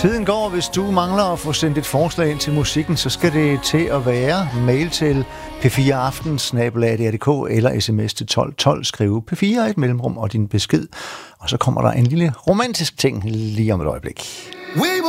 Tiden går, hvis du mangler at få sendt et forslag ind til musikken, så skal det til at være mail til p4aften@dr.dk eller sms til 1212, skrive P4 i et mellemrum og din besked. Og så kommer der en lille romantisk ting lige om et øjeblik.